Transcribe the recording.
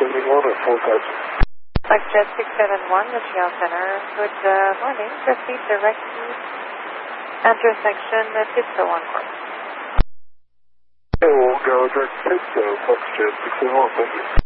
671 at 4000. Foxjet 671, Montreal Center. Good morning. Proceed directly intersection Pittsfield on course. Okay, we'll go direct to Pittsfield, Foxjet 671, thank you.